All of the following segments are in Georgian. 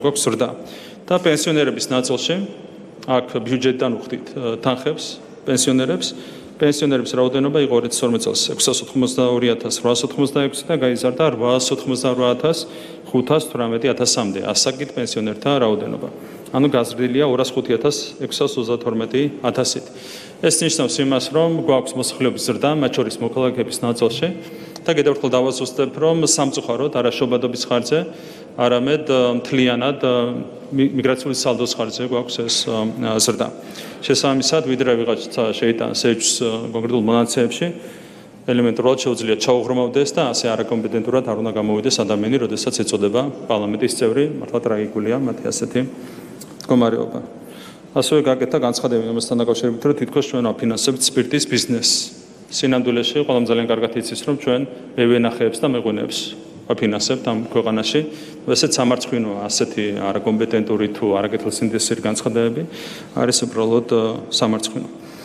გვაქვს ზრდა და პენსიონერების ნაწილში აქ ბიუჯეტიდან უხდით თანხებს პენსიონერების რაოდენობა იყო 2012 წელს 682,886 და გაიზარდა 828,518,000-მდე ასაკით პენსიონერთა რაოდენობა. ანუ გაზრდილია 205,632,000-ით. ეს ნიშნავს იმას, რომ გვაქვს მოსახლეობის ზრდა, მათ შორის მოქალაქეების ნაწილში და კიდევ ერთხელ დავასუსტებ, რომ სამწუხაროდ არა შობადობის ხარჯზე, არამედ მთლიანად მიგრაციული სალდოს ხარჯზე გვაქვს ეს ზრდა. შესაბამისად, ვიდრე ვიღაცა შეიტანს ეჭვს კონკრეტულ მონაცემებში, ელემენტარულად შეუძლია ჩაუღრმავდეს და ასე არაკომპეტენტურად არ უნდა გამოვიდეს ადამიანი, როდესაც ეწოდება პარლამენტის წევრი, მართლა ტრაგიკულია მათი ასეთი მდგომარეობა. ასევე გაკეთა განცხადები ამასთან დაკავშირებით, რომ თითქოს ჩვენ ვაფინანსებთ სპირტის ბიზნესს. სინამდვილეში ყველამ ძალიან კარგად იცის, რომ ჩვენ მევენახეებს და მეღვინეებს ვაფინანსებთ ამ ქვეყანაში. ესეც სამარცხვინოა ასეთი არაკომპეტენტური თუ არაკეთილსინდისური განცხადებები არის უბრალოდ სამარცხვინო.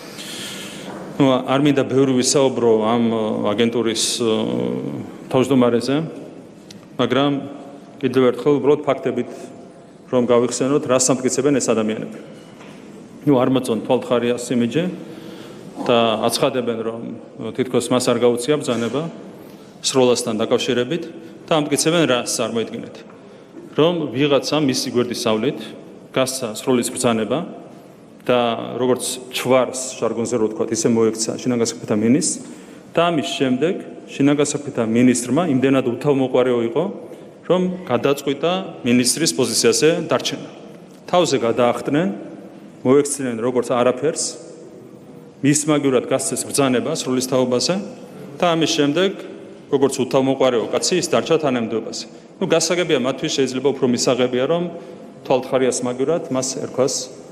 არ მინდა ბევრი ვისაუბრო ამ აგენტურის თავმჯდომარეზე, მაგრამ კიდევ ერთხელ უბრალოდ ფაქტებით რომ გავიხსენოთ, რას ამტკიცებენ ეს ადამიანები. არ მოწონთ თვალთხარიას იმიჯი და აცხადებენ, რომ თითქოს მას არ გაუწია ბრძანება სროლასთან დაკავშირებით და ამტკიცებენ რას არ მოიდგინეთ. რომ ვიღაცა მისი გვერდის სავლით გასცა სროლის ბრძანება და როგორც ჩვარს ჟარგონზე რო ვთქვათ, ისე მოექცა შინაგან საქმეთა მინისტრს და ამის შემდეგ შინაგან საქმეთა მინისტრმა იმდენად უთავმოყარეო იყო, რომ გადაწყვიტა მინისტრის პოზიციაზე დარჩენა. თავზე გადაახტნენ, მოექცნენ როგორც არაფერს, მის მაგივრად გასცეს ბრძანება სროლის თაობაზე და ამის შემდეგ როგორც უთავმოყარეო კაცი ის დარჩა თანამდებობაზე. გასაგებია მათთვის შეიძლება უფრო მისაღებია, რომ თვალთხარიას მაგივრად მას ერქვას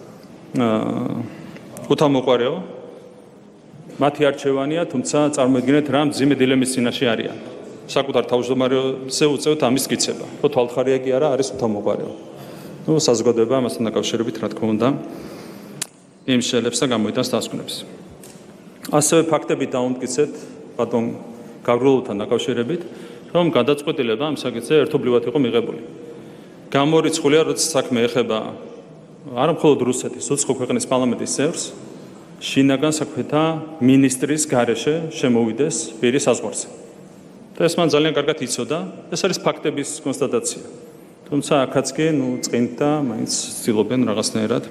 უთავმოყარეო. მათი არჩევანია, თუმცა წარმოიდგინეთ რა მძიმე დილემის წინაშე არიან. საკუთარ თავმჯდომარეზე უწევთ ამის გიცება. ხო თვალთხარია კი არა, არის უთავმოყარეო. საზოგადოება ამასთან დაკავშირებით, რა თქმა უნდა, იმშელებს და გამოიტანს დასკვნებს. ასევე ფაქტებით დავუმტკიცეთ ბატონ გავრილოვთან დაკავშირებით, რომ გადაწყვეტილება ამ საკითხზე ერთობლივად იყო მიღებული. გამორიცხულია, როცა საქმე ეხება არა მხოლოდ რუსეთის, უცხო ქვეყნის პარლამენტის წევრს, შინაგან საქმეთა მინისტრის გარეშე შემოვიდეს პირი საზღვარზე. და ეს მან ძალიან კარგად იცოდა, ეს არის ფაქტების კონსტატაცია. თუმცა აქაც კი წინთ და მაინც ცდილობენ რაღაცნაირად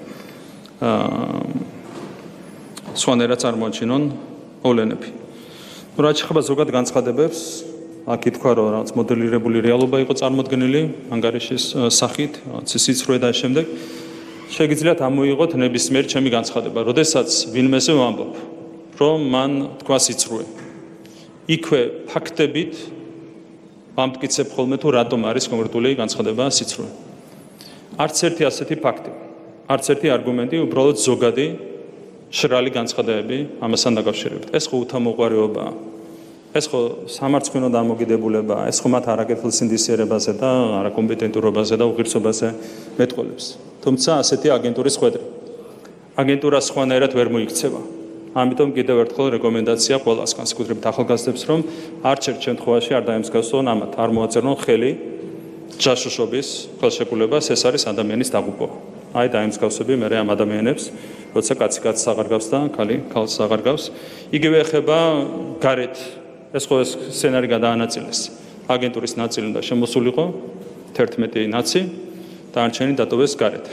სხვანაირად წარმოაჩინონ მოვლენები. რაც შეეხება ზოგად განცხადებებს, აქ ითქვა, რომ რაღაც მოდელირებული რეალობა იყო წარმოდგენილი ანგარიშის სახით, რაღაც სიცრუე და შემდეგ. შეგიძლიათ ამოიღოთ ნებისმიერ ჩემი განცხადება, როდესაც ვინმეზე ვამბობ, რომ მან თქვა სიცრუე. იქვე ფაქტებით ვამტკიცებ ხოლმე თუ რატომ არის კონკრეტული განცხადება სიცრუე. არც ერთი ასეთი ფაქტი, არც ერთი არგუმენტი, უბრალოდ ზოგადი შრალი განცხადებები ამასთან დაკავშირებით. ეს ხო უთამოყარეობაა. ეს ხო სამარცხვინო დამოკიდებულებაა, ეს ხო მათ არაკეთილსინდისიერებაზე და არაკომპეტენტურობაზე და უღირსობაზე მეტყოლებს. თუმცა ასეთი აგენტურის ხვედრი. აგენტურა სხვანაირად ვერ მოიქცევა. ამიტომ კიდევ ერთხელ რეკომენდაცია ყველას, განსაკუთრებით ახალგაზრდებს, რომ არც ერთ შემთხვევაში არ დაემსგავსონ ამათ, არ მოაწერონ ხელი ჯაშუშობის ხელშეკრულებას, ეს არის ადამიანის დაღუპვა. აი დაემსგავსები მე ამ ადამიანებს, როცა კაცი კაცს აღარგავს და ქალი ქალს აღარგავს. იგივე ეხება გარეთ, ეს ხო ეს სცენარი გადაანაწილეს. აგენტურის ნაწილი უნდა შემოსულიყო 11 ნაცი, დანარჩენი დატოვეს გარეთ.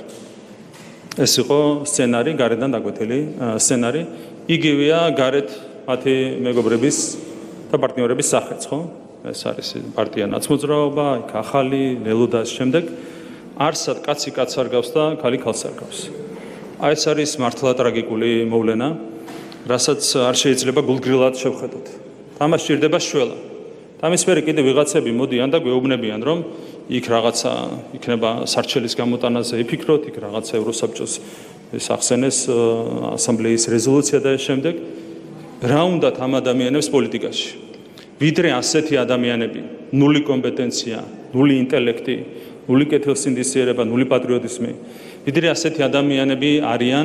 ეს იყო სცენარი, გარედან დაგვეთილი სცენარი. იგივეა გარეთ მათი მეგობრების და პარტნიორების სახეც, ხო? ეს არის პარტია ნაცმოძრაობა, იქ ახალი, ლელუდას შემდეგ. არსად კაცი კაცს არგავს და ქალი ქალს არგავს. აი ეს არის მართლა ტრაგიკული მოვლენა, რასაც არ შეიძლება გულგრილად შევხედოთ. ამას სჭირდება შველა. ამის მერე კიდე ვიღაცები მოდიან და გვეუბნებიან, რომ იქ რაღაცა იქნება სარჩელის გამოტანაზე იფიქროთ, იქ რაღაცა ევროსაბჭოს ეს ახსენეს ასამბლეის რეზოლუცია და ეს შემდეგ. რა უნდათ ამ ადამიანებს პოლიტიკაში? ვიდრე ასეთი ადამიანები, ნული კომპეტენცია, ნული ინტელექტი, ნული კეთილსინდისიერება, ნული პატრიოტიზმი. ვიდრე ასეთი ადამიანები არიან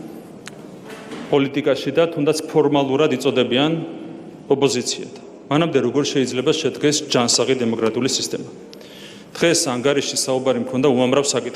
პოლიტიკაში და თუნდაც ფორმალურად იწოდებიან ოპოზიციად. მანამდე როგორ შეიძლება შედგეს ჯანსაღი დემოკრატიული სისტემა? დღეს ანგარიშის საუბარი მქონდა უამრავ საკითხზე.